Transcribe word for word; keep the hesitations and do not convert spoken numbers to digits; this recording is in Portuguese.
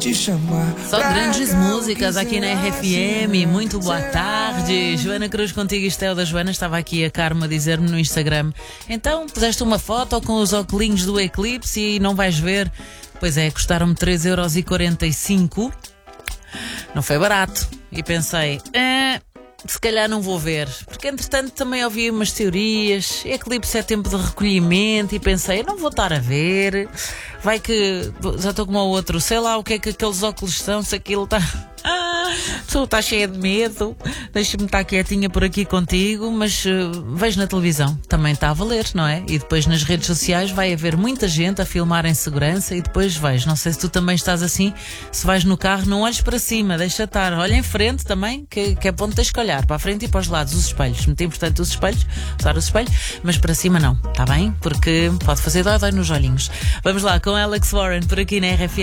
te chamar. Só grandes músicas aqui na R F M. Muito boa tarde. Joana Cruz contigo, isto é o da Joana. Estava aqui a Carma a dizer-me no Instagram: então, puseste uma foto com os óculos do Eclipse e não vais ver? Pois é, custaram-me três euros e quarenta e cinco. Não foi barato. E pensei, ah, se calhar não vou ver. Porque entretanto também ouvi umas teorias. Eclipse é tempo de recolhimento. E pensei, eu não vou estar a ver. Vai que já estou como o outro. Sei lá o que é que aqueles óculos são. Se aquilo está... Ah, a pessoa está cheia de medo. Deixa-me estar quietinha por aqui contigo. Mas uh, vejo na televisão. Também está a valer, não é? E depois nas redes sociais vai haver muita gente a filmar em segurança. E depois vais. Não sei se tu também estás assim. Se vais no carro, não olhes para cima. Deixa estar. Olha em frente também. Que, que é bom tens que olhar para a frente e para os lados. Os espelhos. Muito importante os espelhos. Usar os espelhos. Mas para cima não. Está bem? Porque pode fazer dói-dói nos olhinhos. Vamos lá com Alex Warren por aqui na R F M.